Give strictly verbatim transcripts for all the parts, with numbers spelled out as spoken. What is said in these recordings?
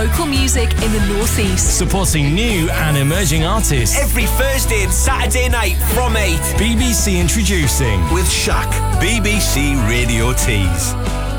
local music in the North East. Supporting new and emerging artists. Every Thursday and Saturday night from eight. B B C introducing. With Shaq. B B C Radio Tees.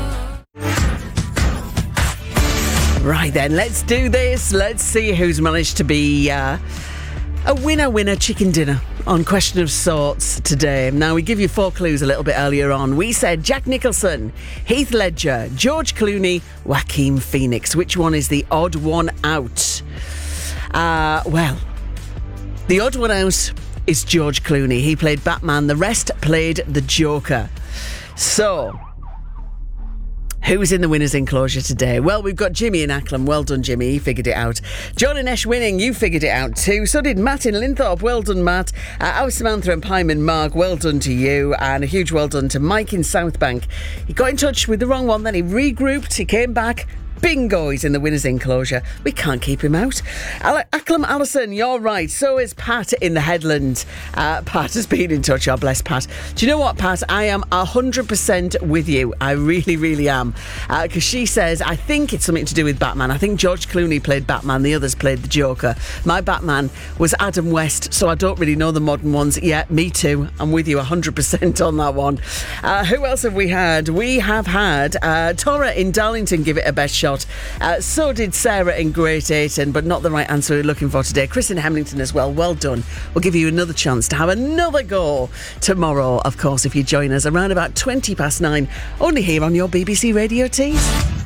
Right then, let's do this. Let's see who's managed to be uh, a winner-winner chicken dinner on Question of Sorts today. Now, we give you four clues a little bit earlier on. We said Jack Nicholson, Heath Ledger, George Clooney, Joaquin Phoenix. Which one is the odd one out? Uh, well, the odd one out is George Clooney. He played Batman. The rest played the Joker. So, who's in the winner's enclosure today? Well, we've got Jimmy in Acklam. Well done, Jimmy. He figured it out. John and Esh winning. You figured it out too. So did Matt in Linthorpe. Well done, Matt. Uh, our Samantha and Pyman Mark. Well done to you. And a huge well done to Mike in Southbank. He got in touch with the wrong one. Then he regrouped. He came back. Bingo, he's in the winner's enclosure. We can't keep him out. Al- Acklam Allison, you're right. So is Pat in the Headland. Uh, Pat has been in touch. Oh, bless Pat. Do you know what, Pat? I am one hundred percent with you. I really, really am. Because uh, she says, I think it's something to do with Batman. I think George Clooney played Batman. The others played the Joker. My Batman was Adam West, so I don't really know the modern ones. Yeah, me too. I'm with you one hundred percent on that one. Uh, who else have we had? We have had uh, Tora in Darlington give it a best shot. Uh, so did Sarah in Great Ayton, but not the right answer we're looking for today. Chris in Hamilton as well. Well done. We'll give you another chance to have another go tomorrow, of course, if you join us around about twenty past nine, only here on your B B C Radio Tees.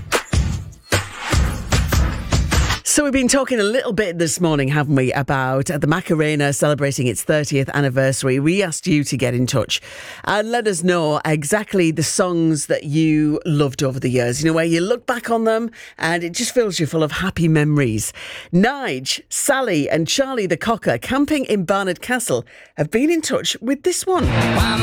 So we've been talking a little bit this morning, haven't we, about the Macarena celebrating its thirtieth anniversary. We asked you to get in touch and let us know exactly the songs that you loved over the years. You know, where you look back on them and it just fills you full of happy memories. Nige, Sally and Charlie the Cocker, camping in Barnard Castle, have been in touch with this one.